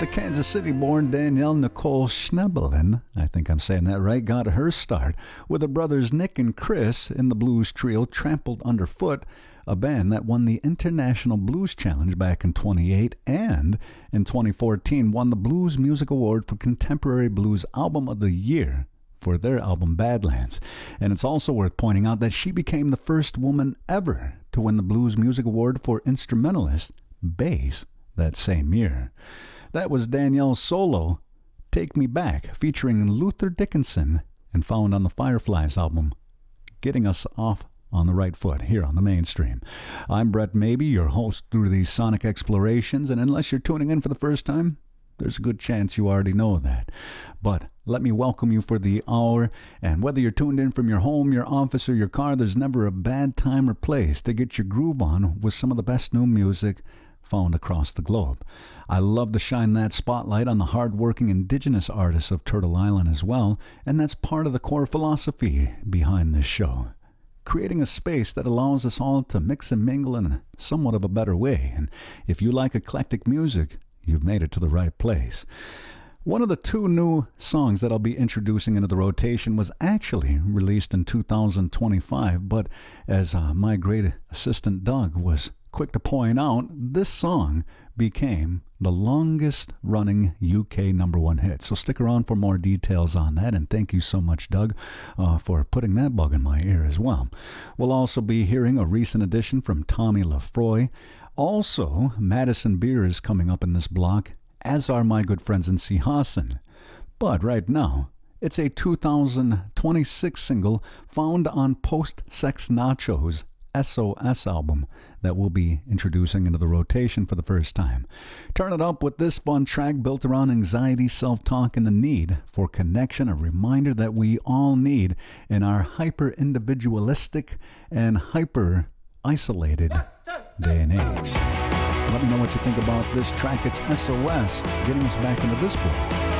The Kansas City-born Danielle Nicole Schnebelen, I think I'm saying that right, got her start with her brothers Nick and Chris in the blues trio Trampled Underfoot, a band that won the International Blues Challenge back in 2008 and in 2014 won the Blues Music Award for Contemporary Blues Album of the Year for their album Badlands. And it's also worth pointing out that she became the first woman ever to win the Blues Music Award for Instrumentalist Bass that same year. That was Danielle's solo, Take Me Back, featuring Luther Dickinson and found on the Fireflies album, getting us off on the right foot here on the mainstream. I'm Brett Mabey, your host through these sonic explorations, and unless you're tuning in for the first time, there's a good chance you already know that. But let me welcome you for the hour, and whether you're tuned in from your home, your office, or your car, there's never a bad time or place to get your groove on with some of the best new music found across the globe. I love to shine that spotlight on the hard-working indigenous artists of Turtle Island as well, and that's part of the core philosophy behind this show. Creating a space that allows us all to mix and mingle in somewhat of a better way. And if you like eclectic music, you've made it to the right place. One of the two new songs that I'll be introducing into the rotation was actually released in 2025, but as my great assistant Doug was quick to point out, this song became the longest running UK #1 hit. So stick around for more details on that, and thank you so much, Doug, for putting that bug in my ear as well. We'll also be hearing a recent addition from Tommy Lafroy. Also, Madison Beer is coming up in this block, as are my good friends in Sihassen. But right now, it's a 2026 single found on Post Sex Nacho's SOS album that we'll be introducing into the rotation for the first time. Turn it up with this fun track built around anxiety, self-talk, and the need for connection, a reminder that we all need in our hyper-individualistic and hyper-isolated day and age. Let me know what you think about this track. It's SOS, getting us back into this world.